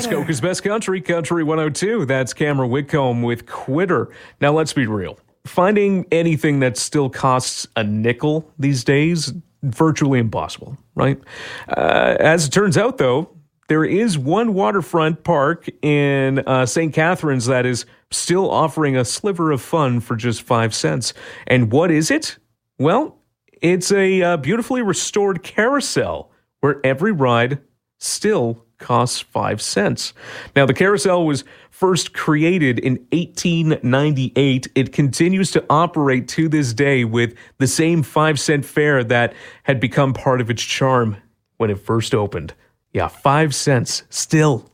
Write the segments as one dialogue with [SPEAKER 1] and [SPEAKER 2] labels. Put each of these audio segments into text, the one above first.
[SPEAKER 1] Muskoka's best country, Country 102. That's Cameron Whitcomb with Quitter. Now, let's be real. Finding anything that still costs a nickel these days, virtually impossible, right? As it turns out, though, there is one waterfront park in St. Catharines that is still offering a sliver of fun for just 5 cents. And what is it? Well, it's a beautifully restored carousel where every ride still costs 5 cents. Now, the carousel was first created in 1898. It continues to operate to this day with the same 5-cent fare that had become part of its charm when it first opened. Yeah, 5 cents still.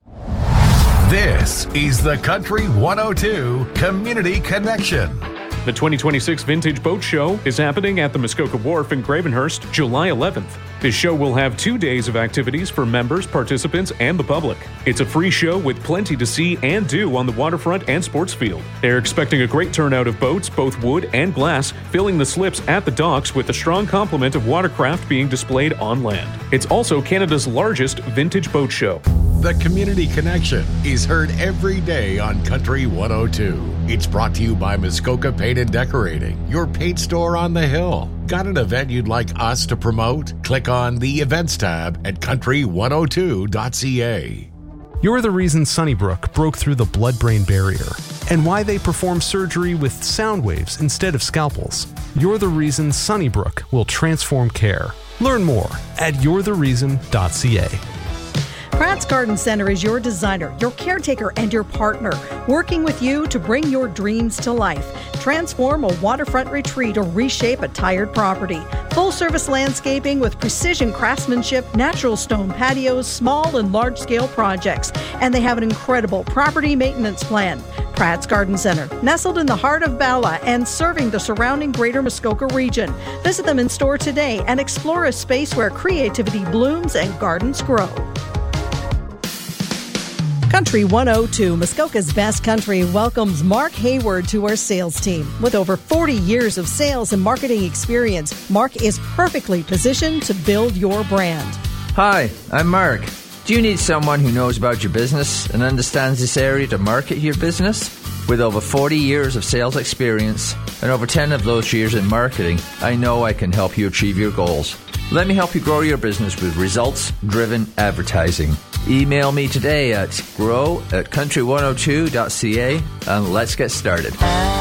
[SPEAKER 2] This is the Country 102 Community Connection.
[SPEAKER 1] The 2026 Vintage Boat Show is happening at the Muskoka Wharf in Gravenhurst, July 11th. This show will have 2 days of activities for members, participants, and the public. It's a free show with plenty to see and do on the waterfront and sports field. They're expecting a great turnout of boats, both wood and glass, filling the slips at the docks with a strong complement of watercraft being displayed on land. It's also Canada's largest vintage boat show.
[SPEAKER 2] The Community Connection is heard every day on Country 102. It's brought to you by Muskoka Paint and Decorating, your paint store on the hill. Got an event you'd like us to promote? Click on the Events tab at country102.ca.
[SPEAKER 3] You're the reason Sunnybrook broke through the blood-brain barrier and why they perform surgery with sound waves instead of scalpels. You're the reason Sunnybrook will transform care. Learn more at you'rethereason.ca.
[SPEAKER 4] Pratt's Garden Center is your designer, your caretaker, and your partner, working with you to bring your dreams to life. Transform a waterfront retreat or reshape a tired property. Full-service landscaping with precision craftsmanship, natural stone patios, small and large-scale projects. And they have an incredible property maintenance plan. Pratt's Garden Center, nestled in the heart of Bala and serving the surrounding greater Muskoka region. Visit them in store today and explore a space where creativity blooms and gardens grow. Country 102, Muskoka's best country, welcomes Mark Hayward to our sales team. With over 40 years of sales and marketing experience, Mark is perfectly positioned to build your brand.
[SPEAKER 5] Hi, I'm Mark. Do you need someone who knows about your business and understands this area to market your business? With over 40 years of sales experience and over 10 of those years in marketing, I know I can help you achieve your goals. Let me help you grow your business with results-driven advertising. Email me today at grow@country102.ca and let's get started.